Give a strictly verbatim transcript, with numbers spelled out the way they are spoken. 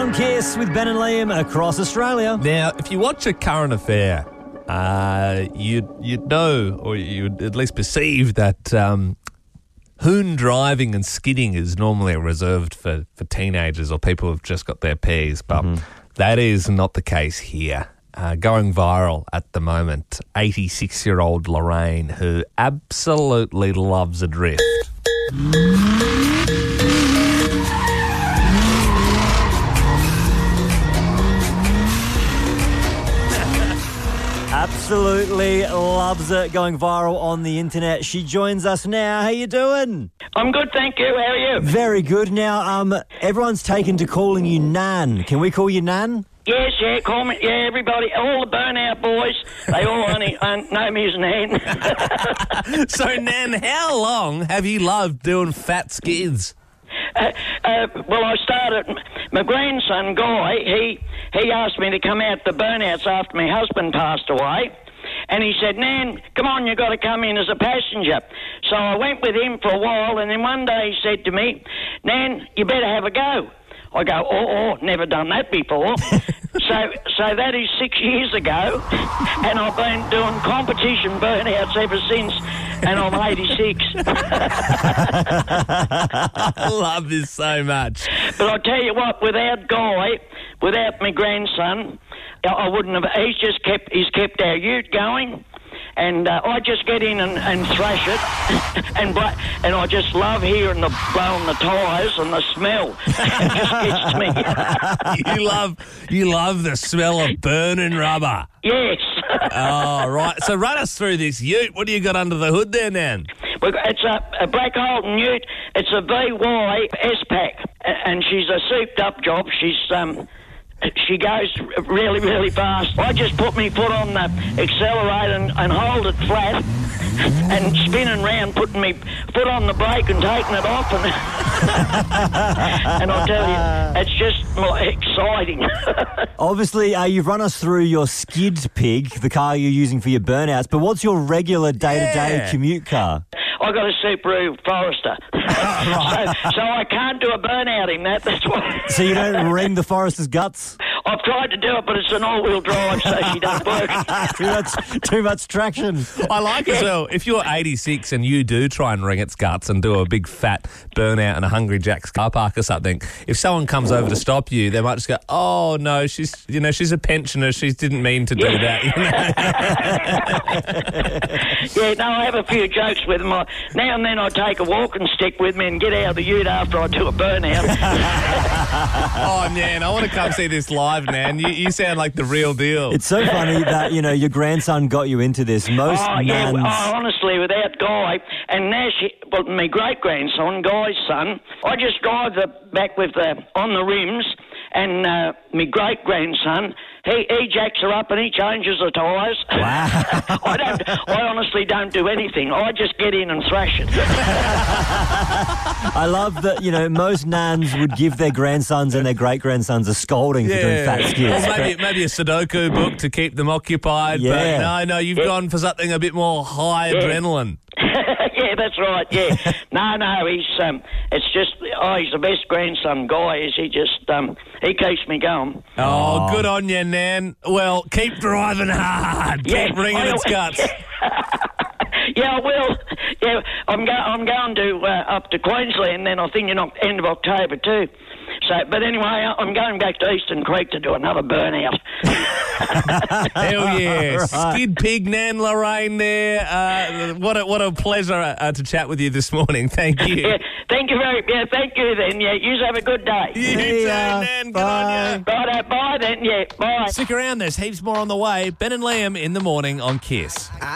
On Kiss with Ben and Liam across Australia. Now, if you watch a current affair, uh, you'd, you'd know, or you'd at least perceive that um, hoon driving and skidding is normally reserved for, for teenagers or people who've just got their P's, but mm-hmm. that is not the case here. Uh, going viral at the moment, eighty-six-year-old Lorraine, who absolutely loves a drift. Absolutely loves it, going viral on the internet. She joins us now. How you doing? I'm good, thank you. How are you? Very good. Now, um, everyone's taken to calling you Nan. Can we call you Nan? Yes, yeah, call me. Yeah, everybody, all the burnout boys, they all only uh, know me as Nan. So, Nan, how long have you loved doing fat skids? Uh, uh, well, I started. My grandson Guy, he he asked me to come out to burnouts after my husband passed away, and he said, "Nan, come on, you've got to come in as a passenger." So I went with him for a while, and then one day he said to me, "Nan, you better have a go." I go, "Oh, oh, never done that before." so, so that is six years ago, and I've been doing competition burnouts ever since. And I'm eighty-six. I love this so much. But I tell you what, without Guy, without my grandson, I wouldn't have. He's just kept. He's kept our ute going, and uh, I just get in and, and thrash it, and and I just love hearing the blowing the tyres and the smell. It just gets to me. you love you love the smell of burning rubber. Yes. Oh, right. So run us through this ute. What do you got under the hood there, Nan? It's a, a Black Holden ute. It's a V Y S-Pack, and she's a souped-up job. She's um, she goes really, really fast. I just put my foot on the accelerator and, and hold it flat, and spinning round, putting my foot on the brake and taking it off, and and I'll tell you, it's just exciting. Obviously, uh, you've run us through your skid pig, the car you're using for your burnouts, but what's your regular day-to-day yeah. commute car? I got a Subaru Forester, oh, right. so, so I can't do a burnout in that. That's why. So you don't wring the Forester's guts? I've tried to do it, but it's an all-wheel drive, so she don't work. too much, too much traction. I like as well, if you're eighty-six and you do try and wring its guts and do a big fat burnout in a Hungry Jack's car park or something, if someone comes over to stop you, they might just go, "Oh no, she's you know she's a pensioner. She didn't mean to do yeah. that." You know? Yeah, no, I have a few jokes with them. I, now and then I take a walking stick with me and get out of the ute after I do a burnout. Oh man, I want to come see this live, Nan. You, you sound like the real deal. It's so funny that, you know, your grandson got you into this. Most oh, yeah, nans... oh, honestly, without Guy, and now she, well, my great-grandson, Guy's son, I just drive the back with the, on the rims, and uh, my great-grandson, he, he jacks her up and he changes the tyres. Wow. I don't. I honestly don't do anything. I just get in and thrash it. I love that, you know, most nans would give their grandsons and their great-grandsons a scolding yeah. for doing fat skids. Or maybe, maybe a Sudoku book to keep them occupied. Yeah. But no, no, you've yeah. gone for something a bit more high yeah. adrenaline. Yeah, that's right, yeah. no, no, he's, um, it's just, oh, he's the best grandson, Guy, is he just, um, he keeps me going. Oh, oh. Good on you, Nan. Well, keep driving hard. Yeah, keep wringing its guts. Yeah, I will. Yeah, I'm, go- I'm going to, uh, up to Queensland then, I think, in o- end of October too. So, but anyway, I'm going back to Eastern Creek to do another burnout. Hell yeah. Right. Skid Pig, Nan Lorraine there. Uh, what a, what a pleasure uh, to chat with you this morning. Thank you. Yeah, thank you very Yeah, thank you then. Yeah, you have a good day. You too, Nan. Good bye. on you. Bye, bye then. Yeah, bye. Stick around. There's heaps more on the way. Ben and Liam in the morning on Kiss.